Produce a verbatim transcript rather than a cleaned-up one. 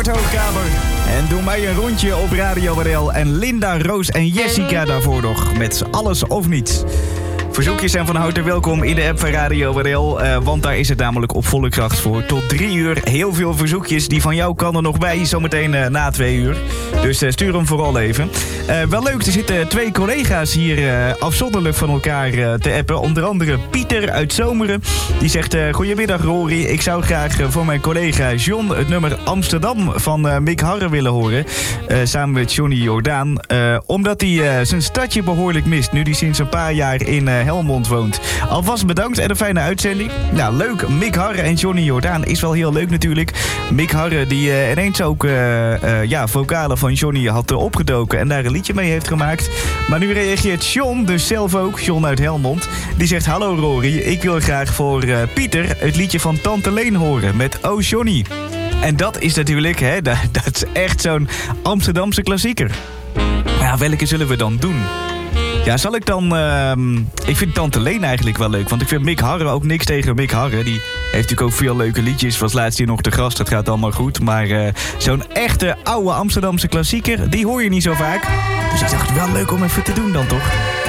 Noord Hoogkamer. En doe mij een rondje op Radio W R L. En Linda, Roos en Jessica daarvoor nog. Met Alles of Niets. Verzoekjes zijn van harte welkom in de app van Radio W R L. Uh, want daar is het namelijk op volle kracht voor. Tot drie uur. Heel veel verzoekjes. Die van jou kan er nog bij. Zometeen uh, na twee uur. Dus uh, stuur hem vooral even. Uh, wel leuk, er zitten twee collega's hier uh, afzonderlijk van elkaar uh, te appen. Onder andere Pieter uit Zomeren. Die zegt, uh, goedemiddag Rory. Ik zou graag uh, voor mijn collega John het nummer Amsterdam van uh, Mick Harren willen horen. Uh, samen met Johnny Jordaan. Uh, omdat hij uh, zijn stadje behoorlijk mist. Nu hij sinds een paar jaar in uh, Helmond woont. Alvast bedankt en een fijne uitzending. Nou, leuk. Mick Harren en Johnny Jordaan is wel heel leuk natuurlijk. Mick Harren die uh, ineens ook uh, uh, ja, vocalen van Johnny had uh, opgedoken en daar een liedje mee heeft gemaakt. Maar nu reageert John, dus zelf ook, John uit Helmond. Die zegt, hallo Rory, ik wil graag voor uh, Pieter het liedje van Tante Leen horen met Oh Johnny. En dat is natuurlijk, hè, dat, dat is echt zo'n Amsterdamse klassieker. Ja, welke zullen we dan doen? Ja, zal ik dan... Uh, ik vind Tante Leen eigenlijk wel leuk. Want ik vind Mick Harren ook niks tegen Mick Harren. Die heeft natuurlijk ook veel leuke liedjes. Was laatst hier nog te gast. Dat gaat allemaal goed. Maar uh, zo'n echte oude Amsterdamse klassieker, die hoor je niet zo vaak. Dus ik dacht, wel leuk om even te doen dan toch?